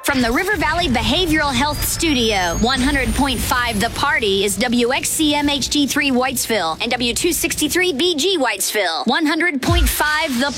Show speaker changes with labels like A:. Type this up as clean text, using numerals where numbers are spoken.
A: From the River Valley Behavioral Health Studio, 100.5 The Party is WXCM HD3 Whitesville and W263BG Whitesville. 100.5 The